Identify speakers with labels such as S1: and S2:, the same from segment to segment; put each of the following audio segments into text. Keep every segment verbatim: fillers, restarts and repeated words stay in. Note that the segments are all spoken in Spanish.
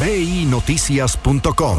S1: B I Noticias punto com.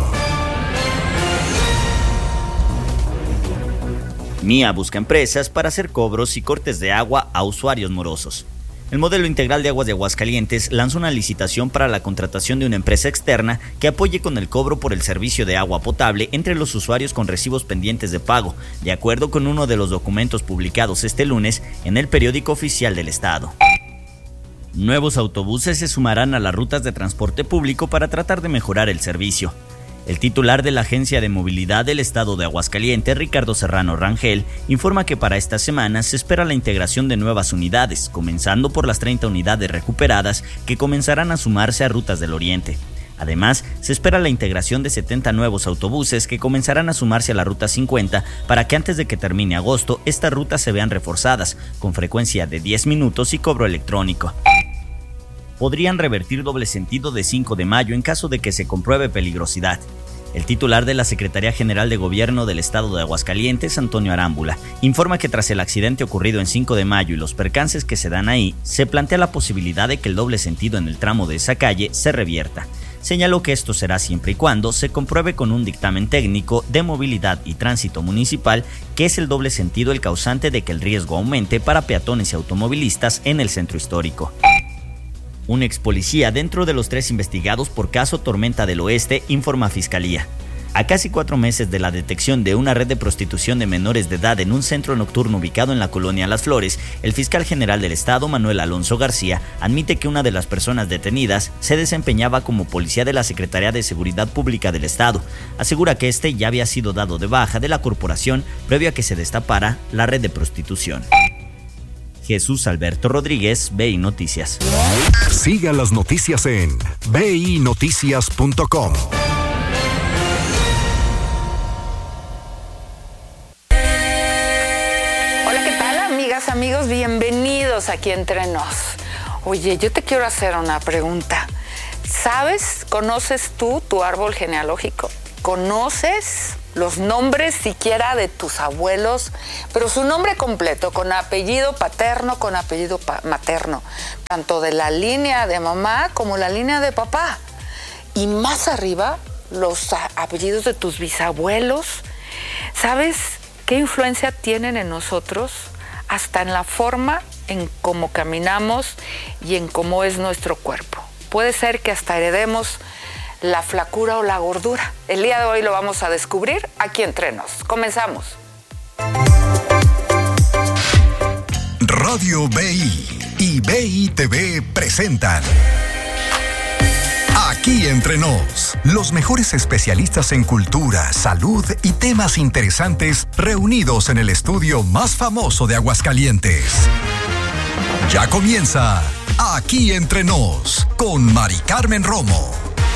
S2: Mía busca empresas para hacer cobros y cortes de agua a usuarios morosos. El Modelo Integral de Aguas de Aguascalientes lanzó una licitación para la contratación de una empresa externa que apoye con el cobro por el servicio de agua potable entre los usuarios con recibos pendientes de pago, de acuerdo con uno de los documentos publicados este lunes en el periódico oficial del Estado. Nuevos autobuses se sumarán a las rutas de transporte público para tratar de mejorar el servicio. El titular de la Agencia de Movilidad del Estado de Aguascalientes, Ricardo Serrano Rangel, informa que para esta semana se espera la integración de nuevas unidades, comenzando por las treinta unidades recuperadas que comenzarán a sumarse a rutas del Oriente. Además, se espera la integración de setenta nuevos autobuses que comenzarán a sumarse a la Ruta cincuenta para que antes de que termine agosto, estas rutas se vean reforzadas, con frecuencia de diez minutos y cobro electrónico. Podrían revertir doble sentido de cinco de mayo en caso de que se compruebe peligrosidad. El titular de la Secretaría General de Gobierno del Estado de Aguascalientes, Antonio Arámbula, informa que tras el accidente ocurrido en cinco de mayo y los percances que se dan ahí, se plantea la posibilidad de que el doble sentido en el tramo de esa calle se revierta. Señaló que esto será siempre y cuando se compruebe con un dictamen técnico de movilidad y tránsito municipal que es el doble sentido el causante de que el riesgo aumente para peatones y automovilistas en el centro histórico. Un ex policía dentro de los tres investigados por caso Tormenta del Oeste, informa Fiscalía. A casi cuatro meses de la detección de una red de prostitución de menores de edad en un centro nocturno ubicado en la colonia Las Flores, el fiscal general del Estado, Manuel Alonso García, admite que una de las personas detenidas se desempeñaba como policía de la Secretaría de Seguridad Pública del Estado. Asegura que este ya había sido dado de baja de la corporación previo a que se destapara la red de prostitución. Jesús Alberto Rodríguez, B I Noticias.
S1: Siga las noticias en B I Noticias punto com.
S3: Hola, ¿qué tal, amigas, amigos? Bienvenidos aquí Entre Nos. Oye, yo te quiero hacer una pregunta. ¿Sabes, conoces tú tu árbol genealógico? ¿Conoces los nombres siquiera de tus abuelos, pero su nombre completo, con apellido paterno, con apellido pa- materno, tanto de la línea de mamá como la línea de papá? Y más arriba, los a- apellidos de tus bisabuelos. ¿Sabes qué influencia tienen en nosotros? Hasta en la forma en cómo caminamos y en cómo es nuestro cuerpo. Puede ser que hasta heredemos la flacura o la gordura. El día de hoy lo vamos a descubrir aquí Entre Nos. Comenzamos.
S1: Radio B I y B I T V presentan Aquí Entre Nos, los mejores especialistas en cultura, salud y temas interesantes reunidos en el estudio más famoso de Aguascalientes. Ya comienza Aquí Entre Nos con Mari Carmen Romo.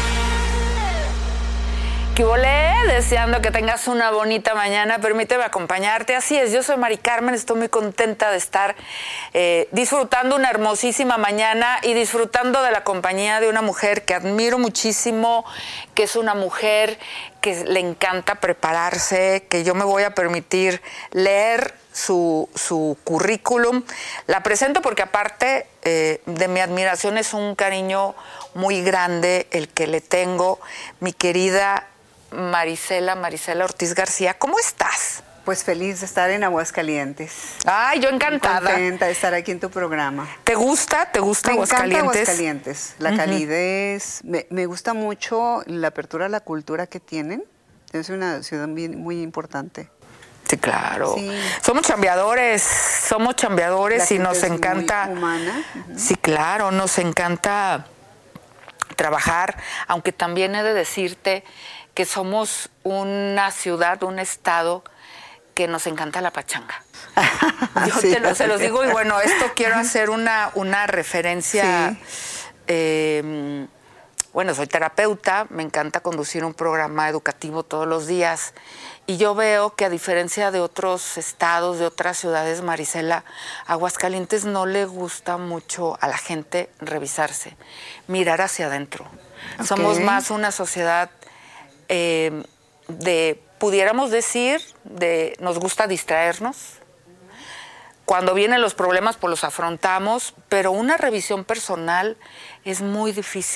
S3: ¿Qué volé? Deseando que tengas una bonita mañana. Permíteme acompañarte. Así es, yo soy Mari Carmen, estoy muy contenta de estar eh, disfrutando una hermosísima mañana y disfrutando de la compañía de una mujer que admiro muchísimo, que es una mujer que le encanta prepararse, que yo me voy a permitir leer su, su currículum. La presento porque aparte eh, de mi admiración es un cariño muy grande el que le tengo. Mi querida Marisela, Marisela Ortiz García, ¿cómo estás?
S4: Pues feliz de estar en Aguascalientes.
S3: Ay, yo encantada.
S4: Muy contenta de estar aquí en tu programa.
S3: ¿Te gusta? ¿Te gusta
S4: Me
S3: Aguascalientes?
S4: encanta Aguascalientes. La uh-huh. calidez. Me, me gusta mucho la apertura a la cultura que tienen. Es una ciudad bien, muy importante.
S3: Sí, claro.
S4: Sí.
S3: Somos chambeadores, somos chambeadores y nos
S4: es
S3: encanta.
S4: Muy humana. Uh-huh.
S3: Sí, claro, nos encanta trabajar, aunque también he de decirte que somos una ciudad, un estado que nos encanta la pachanga. Yo sí, te lo, se los digo y bueno, esto quiero hacer una, una referencia. Sí. Eh, bueno, soy terapeuta, me encanta conducir un programa educativo todos los días y yo veo que a diferencia de otros estados, de otras ciudades, Marisela, Aguascalientes no le gusta mucho a la gente revisarse, mirar hacia adentro. Okay. Somos más una sociedad eh, de, pudiéramos decir, de nos gusta distraernos. Cuando vienen los problemas, pues los afrontamos, pero una revisión personal es muy difícil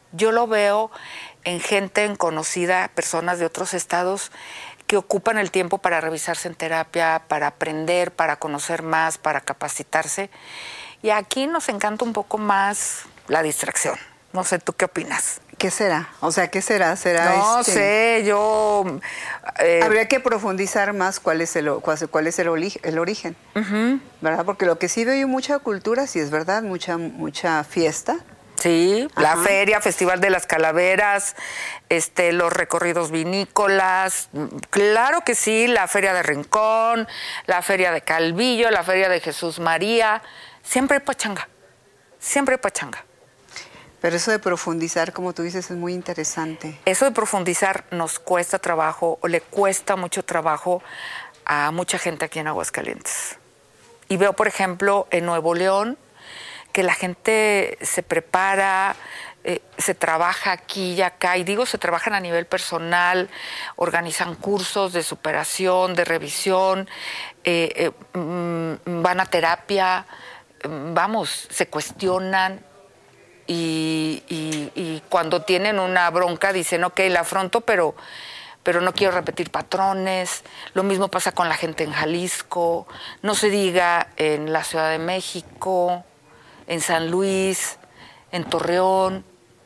S3: Yo lo veo en gente, en conocida, personas de otros estados que ocupan el tiempo para revisarse en terapia, para aprender, para conocer más, para capacitarse. Y aquí nos encanta un poco más la distracción. No sé, ¿tú qué opinas?
S4: ¿Qué será? O sea, ¿qué será? ¿Será
S3: No
S4: este...
S3: sé, yo...
S4: Eh... Habría que profundizar más cuál es el, cuál es el, ori el origen, uh-huh. ¿verdad? Porque lo que sí veo yo mucha cultura, sí es verdad, mucha, mucha fiesta.
S3: Sí,
S4: Ajá.
S3: La feria, Festival de las Calaveras, este, los recorridos vinícolas, claro que sí, la feria de Rincón, la feria de Calvillo, la feria de Jesús María, siempre hay pachanga, siempre hay pachanga.
S4: Pero eso de profundizar, como tú dices, es muy interesante.
S3: Eso de profundizar nos cuesta trabajo, o le cuesta mucho trabajo a mucha gente aquí en Aguascalientes. Y veo, por ejemplo, en Nuevo León, que la gente se prepara, eh, se trabaja aquí y acá, y digo, se trabajan a nivel personal, organizan cursos de superación, de revisión, eh, eh, mm, van a terapia, vamos, se cuestionan, y, y, y cuando tienen una bronca dicen, ok, la afronto, pero, pero no quiero repetir patrones. Lo mismo pasa con la gente en Jalisco, no se diga en la Ciudad de México, en San Luis, en Torreón.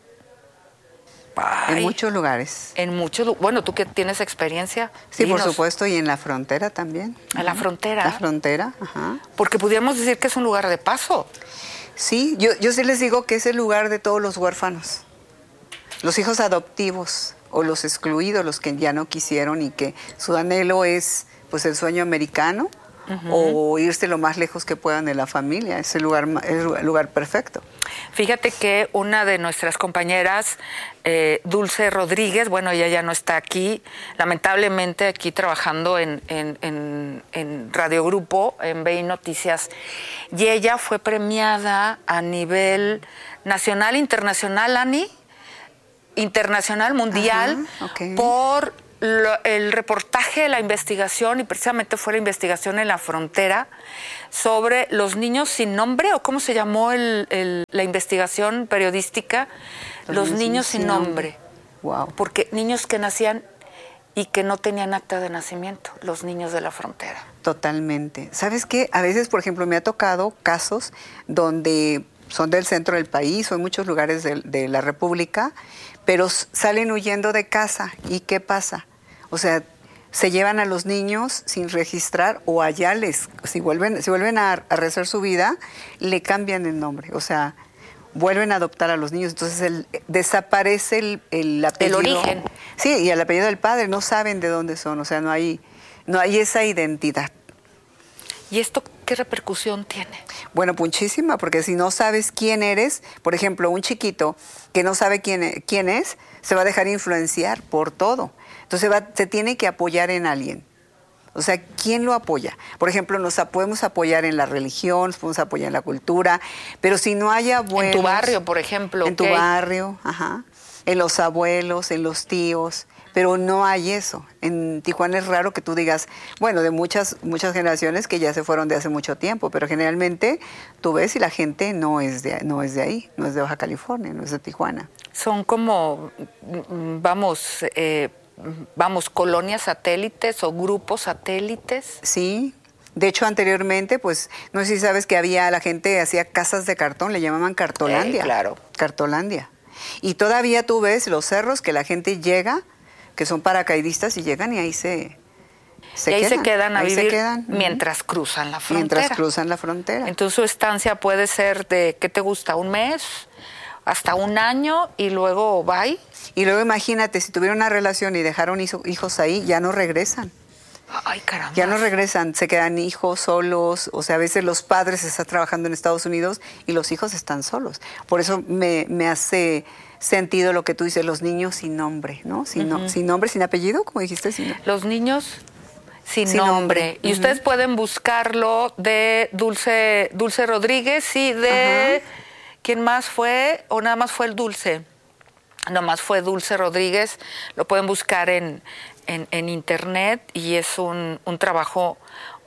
S3: Ay,
S4: en muchos lugares.
S3: En muchos, bueno, ¿tú que tienes experiencia?
S4: Sí,
S3: Dinos.
S4: Por supuesto, y en la frontera también.
S3: ¿En la frontera?
S4: La frontera, ajá.
S3: Porque pudiéramos decir que es un lugar de paso.
S4: Sí, yo, yo sí les digo que es el lugar de todos los huérfanos, los hijos adoptivos o los excluidos, los que ya no quisieron y que su anhelo es pues el sueño americano. Uh-huh. O irse lo más lejos que puedan de la familia. Es el lugar, es el lugar perfecto.
S3: Fíjate que una de nuestras compañeras, eh, Dulce Rodríguez, bueno, ella ya no está aquí, lamentablemente aquí trabajando en, en, en, en Radio Grupo, en B I Noticias, y ella fue premiada a nivel nacional, internacional, Ani, internacional, mundial, uh-huh. okay. por... Lo, el reportaje, la investigación, y precisamente fue la investigación en la frontera sobre los niños sin nombre, o cómo se llamó el, el, la investigación periodística, los, los niños, niños sin nombre. nombre.
S4: Wow.
S3: Porque niños que nacían y que no tenían acta de nacimiento, los niños de la frontera.
S4: Totalmente. ¿Sabes qué? A veces, por ejemplo, me ha tocado casos donde son del centro del país o en muchos lugares de, de la República, pero salen huyendo de casa. ¿Y qué pasa? O sea, se llevan a los niños sin registrar o allá les, si vuelven, si vuelven a, a rehacer su vida, le cambian el nombre. O sea, vuelven a adoptar a los niños. Entonces el, desaparece el, el apellido.
S3: El origen.
S4: Sí, y el apellido del padre. No saben de dónde son. O sea, no hay, no hay esa identidad.
S3: ¿Y esto qué repercusión tiene?
S4: Bueno, muchísima, porque si no sabes quién eres, por ejemplo, un chiquito que no sabe quién, quién es, se va a dejar influenciar por todo. Entonces va, se tiene que apoyar en alguien. O sea, ¿quién lo apoya? Por ejemplo, nos podemos apoyar en la religión, nos podemos apoyar en la cultura, pero si no hay abuelos...
S3: En tu barrio, por ejemplo.
S4: En tu okay. barrio, ajá. En los abuelos, en los tíos, pero no hay eso. En Tijuana es raro que tú digas, bueno, de muchas, muchas generaciones que ya se fueron de hace mucho tiempo, pero generalmente tú ves y la gente no es de, no es de ahí, no es de Baja California, no es de Tijuana.
S3: Son como, vamos... Eh, vamos, colonias satélites o grupos satélites.
S4: Sí, de hecho anteriormente, pues, no sé si sabes que había, la gente hacía casas de cartón, le llamaban Cartolandia.
S3: Eh, claro.
S4: Cartolandia. Y todavía tú ves los cerros que la gente llega, que son paracaidistas y llegan y ahí se, se
S3: y ahí
S4: quedan.
S3: se quedan a
S4: ahí
S3: vivir
S4: se quedan.
S3: mientras cruzan la frontera.
S4: Mientras cruzan la frontera.
S3: Entonces su estancia puede ser de, ¿qué te gusta? ¿Un mes? Hasta un año y luego bye.
S4: Y luego imagínate, si tuvieron una relación y dejaron hijos ahí, ya no regresan.
S3: Ay, caramba.
S4: Ya no regresan, se quedan hijos solos, o sea, a veces los padres están trabajando en Estados Unidos y los hijos están solos. Por eso me, me hace sentido lo que tú dices, los niños sin nombre, ¿no? Sin, uh-huh. no, sin nombre, sin apellido, como dijiste. Sin...
S3: Los niños sin, sin nombre. nombre. Y uh-huh. ustedes pueden buscarlo de Dulce, Dulce Rodríguez y de... Uh-huh. ¿Quién más fue? ¿O nada más fue el Dulce? Nomás fue Dulce Rodríguez, lo pueden buscar en, en, en internet y es un, un trabajo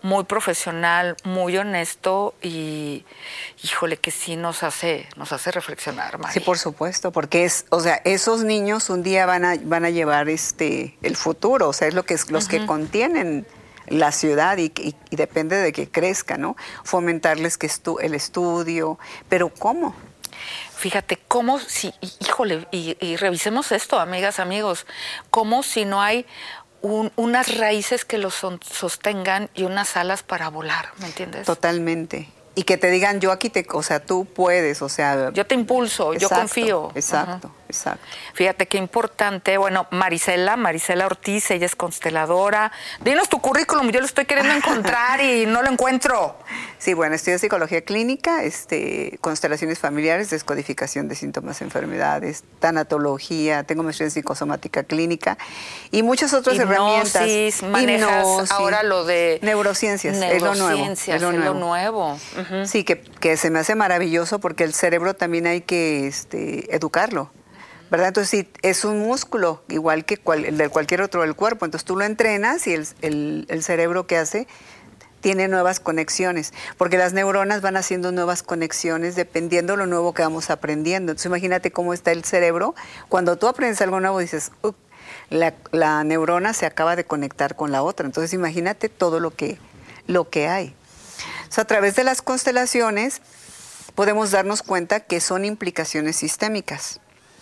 S3: muy profesional, muy honesto y, híjole, que sí nos hace, nos hace reflexionar, Mari.
S4: Sí, por supuesto, porque es, o sea, esos niños un día van a, van a llevar este, el futuro, o sea, es lo que es, los uh-huh. que contienen la ciudad y, y, y depende de que crezca, ¿no? Fomentarles que estu- el estudio, pero ¿cómo?
S3: Fíjate, cómo si, híjole, y, y revisemos esto, amigas, amigos, cómo si no hay un, unas raíces que los son, sostengan y unas alas para volar, ¿me entiendes?
S4: Totalmente. Y que te digan, yo aquí te, o sea, tú puedes, o sea...
S3: Yo te impulso,
S4: exacto,
S3: yo confío.
S4: Exacto, uh-huh. exacto.
S3: Fíjate qué importante, bueno, Marisela, Marisela Ortiz, ella es consteladora. Dinos tu currículum, yo lo estoy queriendo encontrar y no lo encuentro.
S4: Sí, bueno, estudio psicología clínica, este, constelaciones familiares, descodificación de síntomas, enfermedades, tanatología, tengo maestría en psicosomática clínica y muchas otras
S3: hipnosis,
S4: herramientas.
S3: Manejas hipnosis, ahora lo de...
S4: Neurociencias,
S3: neurociencias
S4: es lo nuevo.
S3: Es lo nuevo.
S4: Uh-huh. Sí, que, que se me hace maravilloso porque el cerebro también hay que este, educarlo, ¿verdad? Entonces sí, es un músculo, igual que cual, el de cualquier otro del cuerpo. Entonces tú lo entrenas y el, el, el cerebro que hace tiene nuevas conexiones, porque las neuronas van haciendo nuevas conexiones dependiendo de lo nuevo que vamos aprendiendo. Entonces imagínate cómo está el cerebro. Cuando tú aprendes algo nuevo dices, uh, la, la neurona se acaba de conectar con la otra. Entonces imagínate todo lo que, lo que hay. O sea, a través de las constelaciones podemos darnos cuenta que son implicaciones sistémicas.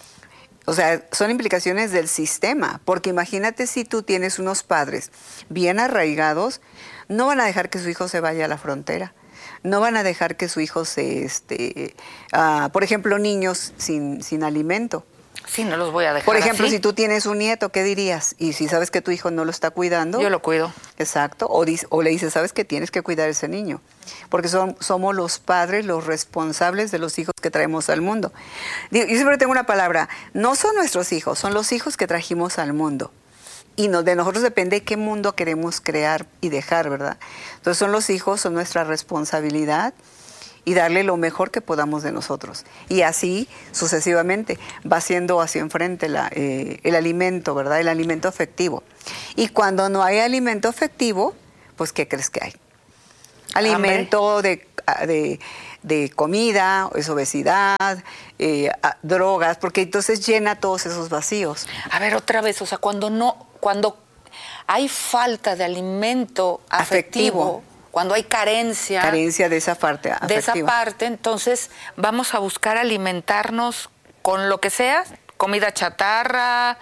S4: O sea, son implicaciones del sistema, porque imagínate si tú tienes unos padres bien arraigados, no van a dejar que su hijo se vaya a la frontera, no van a dejar que su hijo se, este, uh, por ejemplo, niños sin, sin alimento.
S3: Sí, no los voy a dejar
S4: Por ejemplo,
S3: así.
S4: Si tú tienes un nieto, ¿qué dirías? Y si sabes que tu hijo no lo está cuidando...
S3: Yo lo cuido.
S4: Exacto. O, dice, o le dices, sabes que tienes que cuidar a ese niño. Porque son, somos los padres los responsables de los hijos que traemos al mundo. Yo siempre tengo una palabra, no son nuestros hijos, son los hijos que trajimos al mundo. Y no, de nosotros depende qué mundo queremos crear y dejar, ¿verdad? Entonces son los hijos, son nuestra responsabilidad y darle lo mejor que podamos de nosotros. Y así sucesivamente va siendo hacia enfrente la, eh, el alimento, ¿verdad? El alimento afectivo. Y cuando no hay alimento afectivo, pues ¿qué crees que hay? Alimento de, de, de comida, es obesidad, eh, a, drogas, porque entonces llena todos esos vacíos.
S3: A ver, otra vez, o sea, cuando no, cuando hay falta de alimento afectivo, afectivo. Cuando hay carencia...
S4: Carencia de esa parte afectiva.
S3: De esa parte, entonces vamos a buscar alimentarnos con lo que sea, comida chatarra,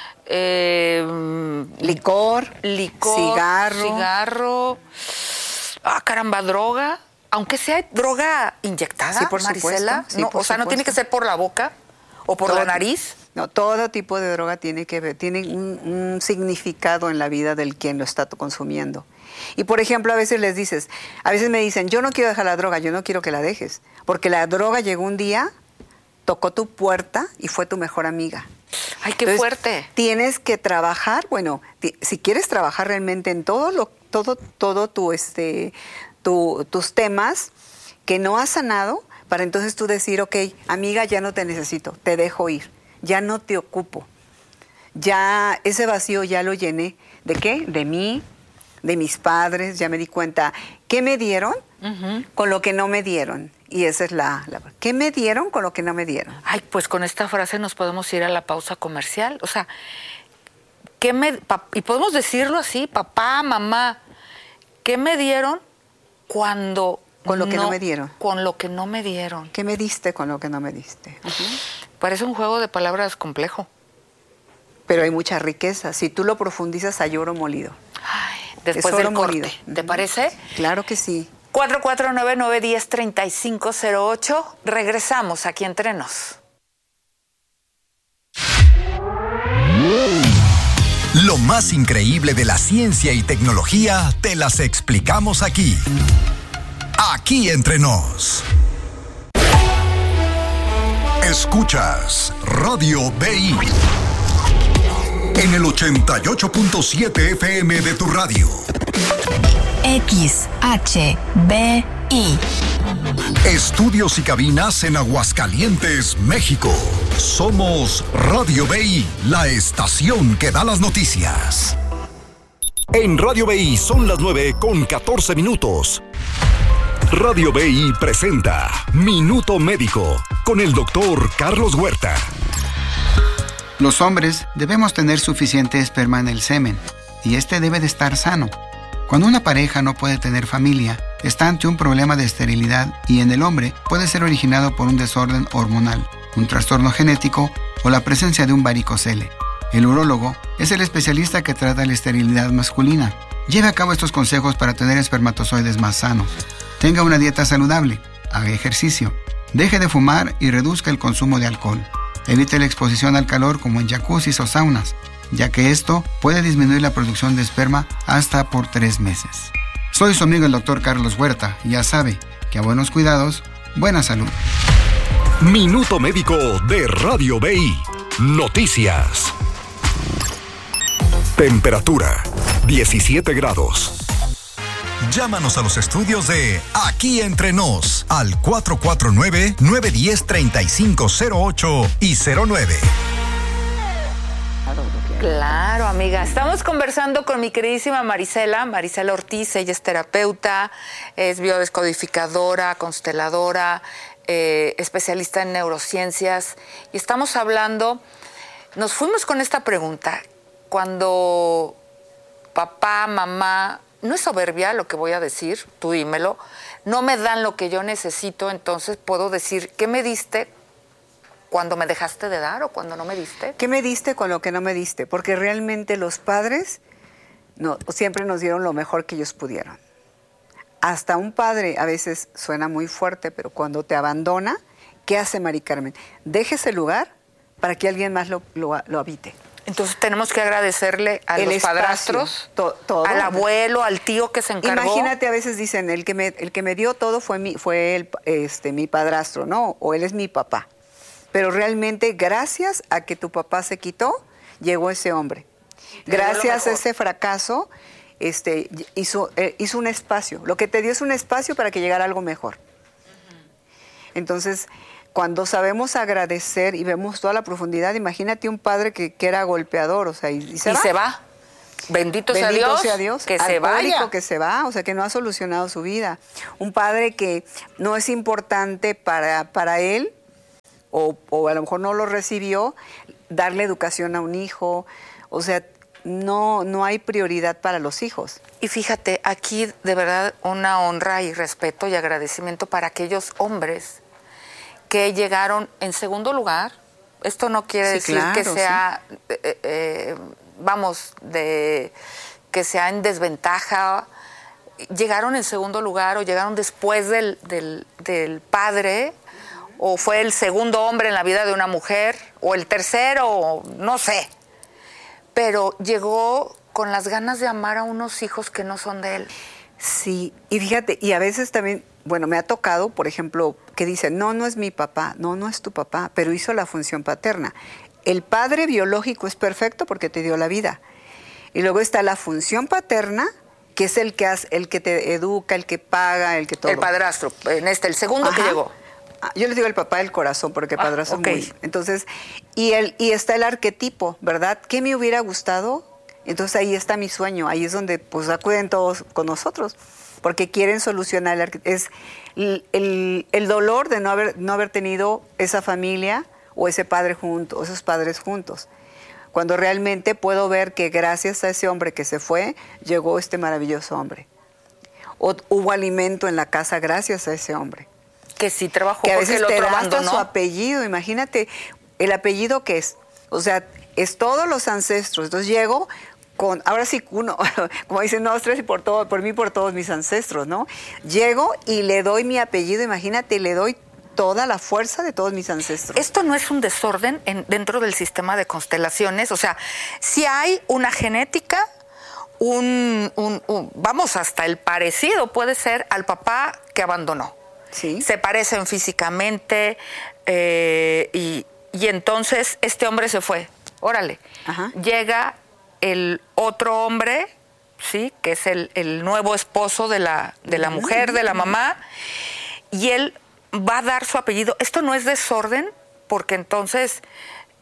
S3: eh,
S4: licor,
S3: licor,
S4: cigarro.
S3: cigarro, ah, caramba, droga, aunque sea droga inyectada,
S4: sí, por
S3: Marisela,
S4: supuesto, sí,
S3: no,
S4: por
S3: o sea,
S4: supuesto.
S3: No tiene que ser por la boca o por
S4: todo,
S3: la nariz.
S4: No, todo tipo de droga tiene que ver, tiene un, un significado en la vida del quien lo está consumiendo. Y por ejemplo, a veces les dices, a veces me dicen, yo no quiero dejar la droga, yo no quiero que la dejes, porque la droga llegó un día, tocó tu puerta y fue tu mejor amiga.
S3: ¡Ay, qué
S4: Entonces,
S3: fuerte!
S4: Tienes que trabajar, bueno, t- si quieres trabajar realmente en todo lo, todo, todo tu, este, tu, tus temas que no has sanado, para entonces tú decir, ok, amiga, ya no te necesito, te dejo ir, ya no te ocupo, ya ese vacío ya lo llené. ¿De qué? De mí, de mis padres, ya me di cuenta. ¿Qué me dieron? Uh-huh. Con lo que no me dieron. Y esa es la, la... ¿Qué me dieron con lo que no me dieron?
S3: Ay, pues con esta frase nos podemos ir a la pausa comercial. O sea, ¿qué me... Pa, y podemos decirlo así, papá, mamá, ¿qué me dieron cuando...
S4: Con lo que
S3: no,
S4: no me dieron.
S3: Con lo que no me dieron.
S4: ¿Qué me diste con lo que no me diste? Uh-huh.
S3: Parece un juego de palabras complejo.
S4: Pero hay mucha riqueza. Si tú lo profundizas, hay oro molido.
S3: Ay, después del corte. Molido. ¿Te uh-huh. parece?
S4: Claro que sí.
S3: cuatro cuatro nueve, nueve uno cero, tres cinco cero ocho. Regresamos aquí entre nos.
S1: Lo más increíble de la ciencia y tecnología te las explicamos aquí. Aquí entre nos. Escuchas Radio B I en el ochenta y ocho punto siete F M de tu radio.
S5: X H B I.
S1: Estudios y cabinas en Aguascalientes, México. Somos Radio B I, la estación que da las noticias. En Radio B I son las nueve con catorce minutos. Radio B I presenta Minuto Médico con el doctor Carlos Huerta.
S6: Los hombres debemos tener suficiente esperma en el semen y este debe de estar sano. Cuando una pareja no puede tener familia, está ante un problema de esterilidad y en el hombre puede ser originado por un desorden hormonal, un trastorno genético o la presencia de un varicocele. El urólogo es el especialista que trata la esterilidad masculina. Lleve a cabo estos consejos para tener espermatozoides más sanos. Tenga una dieta saludable, haga ejercicio, deje de fumar y reduzca el consumo de alcohol. Evite la exposición al calor como en jacuzzis o saunas, ya que esto puede disminuir la producción de esperma hasta por tres meses. Soy su amigo el doctor Carlos Huerta y ya sabe que a buenos cuidados, buena salud.
S1: Minuto Médico de Radio B I. Noticias. Temperatura diecisiete grados. Llámanos a los estudios de Aquí Entre Nos al cuatro cuatro nueve, nueve uno cero, tres cinco cero ocho y cero nueve.
S3: Claro, amiga. Estamos conversando con mi queridísima Marisela, Marisela Ortiz. Ella es terapeuta, es biodescodificadora, consteladora, eh, especialista en neurociencias. Y estamos hablando, nos fuimos con esta pregunta. Cuando papá, mamá, no es soberbia lo que voy a decir, tú dímelo, no me dan lo que yo necesito, entonces puedo decir, ¿qué me diste cuando me dejaste de dar o cuando no me diste?
S4: ¿Qué me diste con lo que no me diste? Porque realmente los padres no, siempre nos dieron lo mejor que ellos pudieron. Hasta un padre a veces suena muy fuerte, pero cuando te abandona, ¿qué hace Mari Carmen? Deja ese lugar para que alguien más lo, lo, lo habite.
S3: Entonces tenemos que agradecerle a
S4: el
S3: los
S4: espacio,
S3: padrastros,
S4: to, todo,
S3: al abuelo, al tío que se encargó.
S4: Imagínate, a veces dicen, el que me, el que me dio todo fue, mi, fue el, este, mi padrastro, ¿no? O él es mi papá. Pero realmente, gracias a que tu papá se quitó, llegó ese hombre. Gracias a ese fracaso, este, hizo, eh, hizo un espacio. Lo que te dio es un espacio para que llegara algo mejor. Uh-huh. Entonces, cuando sabemos agradecer y vemos toda la profundidad, imagínate un padre que, que era golpeador, o sea, y, y se
S3: y
S4: va.
S3: se va. Bendito,
S4: Bendito
S3: sea Dios,
S4: sea Dios,
S3: que se vaya.
S4: que se va, o sea, que no ha solucionado su vida. Un padre que no es importante para, para él, o, o a lo mejor no lo recibió, darle educación a un hijo, o sea, no, no hay prioridad para los hijos.
S3: Y fíjate, aquí de verdad una honra y respeto y agradecimiento para aquellos hombres que llegaron en segundo lugar. Esto no quiere
S4: sí,
S3: decir
S4: claro,
S3: que sea,
S4: sí.
S3: eh, eh, vamos, de que sea en desventaja. Llegaron en segundo lugar o llegaron después del, del, del padre, o fue el segundo hombre en la vida de una mujer, o el tercero, no sé. Pero llegó con las ganas de amar a unos hijos que no son de él.
S4: Sí, y fíjate, y a veces también, bueno, me ha tocado, por ejemplo, que dicen, no, no es mi papá, no, no es tu papá, pero hizo la función paterna. El padre biológico es perfecto porque te dio la vida. Y luego está la función paterna, que es el que hace, el que te educa, el que paga, el que todo.
S3: El padrastro, en este, el segundo Ajá. que llegó.
S4: Yo les digo el papá del corazón, porque padrastro
S3: ah, okay.
S4: muy... Entonces, y, el, y está el arquetipo, ¿verdad? ¿Qué me hubiera gustado? Entonces ahí está mi sueño, ahí es donde pues acuden todos con nosotros, porque quieren solucionar, el, es el, el, el dolor de no haber, no haber tenido esa familia o ese padre junto, o esos padres juntos. Cuando realmente puedo ver que gracias a ese hombre que se fue, llegó este maravilloso hombre. O hubo alimento en la casa gracias a ese hombre.
S3: Que sí trabajó,
S4: que a veces
S3: porque el otro
S4: te da hasta
S3: abandonó.
S4: Su apellido, imagínate, el apellido que es, o sea, es todos los ancestros. Entonces llego con, ahora sí, uno, como dicen, no, tres y por todo, por mí, por todos mis ancestros, ¿no? Llego y le doy mi apellido, imagínate, le doy toda la fuerza de todos mis ancestros.
S3: Esto no es un desorden en, dentro del sistema de constelaciones, o sea, si hay una genética, un, un, un, vamos, hasta el parecido puede ser al papá que abandonó.
S4: Sí.
S3: Se parecen físicamente eh, y, y entonces este hombre se fue. Órale. Ajá. Llega el otro hombre, sí, que es el, el nuevo esposo de la, de la mujer, de la mamá, y él va a dar su apellido. Esto no es desorden, porque entonces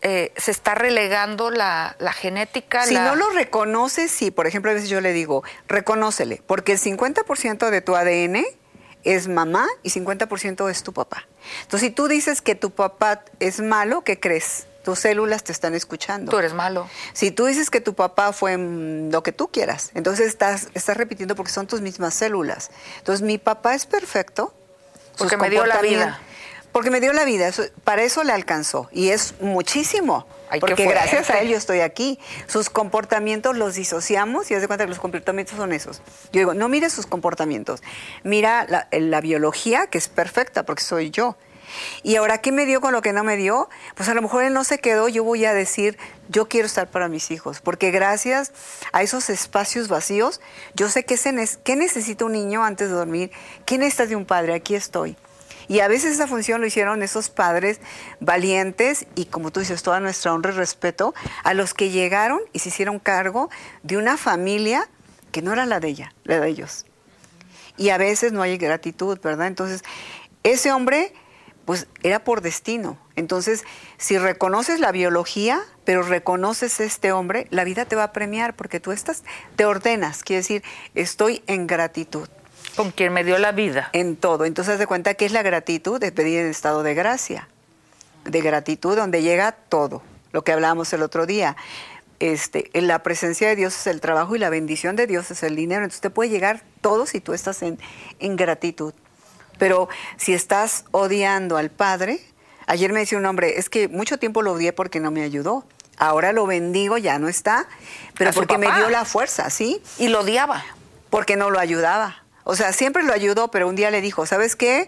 S3: eh, se está relegando la, la genética.
S4: Si
S3: la...
S4: no lo reconoces, sí. Por ejemplo, a veces yo le digo, reconócele, porque el cincuenta por ciento de tu A D N es mamá y cincuenta por ciento es tu papá. Entonces, si tú dices que tu papá es malo, ¿qué crees? Tus células te están escuchando.
S3: Tú eres malo.
S4: Si tú dices que tu papá fue mm, lo que tú quieras, entonces estás, estás repitiendo porque son tus mismas células. Entonces, mi papá es perfecto.
S3: Porque me dio la vida.
S4: Porque me dio la vida, eso, para eso le alcanzó. Y es muchísimo.
S3: Ay,
S4: porque gracias a él yo estoy aquí. Sus comportamientos los disociamos y haz de cuenta que los comportamientos son esos. Yo digo, no mires sus comportamientos. Mira la, la biología, que es perfecta, porque soy yo. Y ahora, ¿qué me dio con lo que no me dio? Pues a lo mejor él no se quedó, yo voy a decir, yo quiero estar para mis hijos, porque gracias a esos espacios vacíos, yo sé qué, se ne- qué necesita un niño antes de dormir, qué necesita de un padre, aquí estoy. Y a veces esa función lo hicieron esos padres valientes y, como tú dices, toda nuestra honra y respeto a los que llegaron y se hicieron cargo de una familia que no era la de ella, la de ellos. Y a veces no hay gratitud, ¿verdad? Entonces, ese hombre, pues, era por destino. Entonces, si reconoces la biología, pero reconoces este hombre, la vida te va a premiar porque tú estás, te ordenas, quiere decir, estoy en gratitud.
S3: Con quien me dio la vida.
S4: En todo. Entonces, haz de cuenta que es la gratitud, de pedir el estado de gracia. De gratitud, donde llega todo. Lo que hablábamos el otro día. Este, en la presencia de Dios es el trabajo y la bendición de Dios es el dinero. Entonces, te puede llegar todo si tú estás en, en gratitud. Pero si estás odiando al Padre, ayer me decía un hombre, es que mucho tiempo lo odié porque no me ayudó. Ahora lo bendigo, ya no está, pero
S3: A su
S4: porque me
S3: papá.
S4: dio la fuerza, ¿sí?
S3: Y lo odiaba.
S4: Porque no lo ayudaba. O sea, siempre lo ayudó, pero un día le dijo, ¿sabes qué?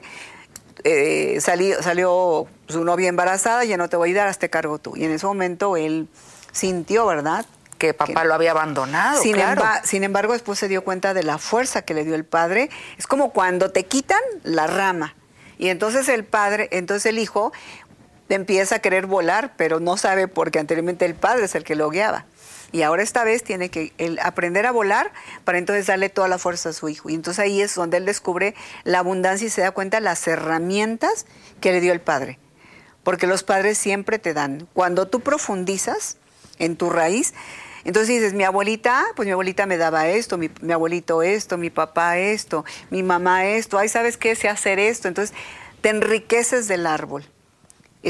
S4: Eh, salí, salió su novia embarazada, ya no te voy a ayudar, hazte cargo tú. Y en ese momento él sintió, ¿verdad?
S3: Que papá
S4: que,
S3: lo había abandonado,
S4: sin,
S3: claro.
S4: emba- sin embargo, después se dio cuenta de la fuerza que le dio el padre. Es como cuando te quitan la rama. Y entonces el padre, entonces el hijo empieza a querer volar, pero no sabe porque anteriormente el padre es el que lo guiaba. Y ahora esta vez tiene que él aprender a volar para entonces darle toda la fuerza a su hijo. Y entonces ahí es donde él descubre la abundancia y se da cuenta de las herramientas que le dio el padre. Porque los padres siempre te dan. Cuando tú profundizas en tu raíz, entonces dices, mi abuelita, pues mi abuelita me daba esto, mi, mi abuelito esto, mi papá esto, mi mamá esto, ay, ¿sabes qué? Sé hacer esto. Entonces te enriqueces del árbol.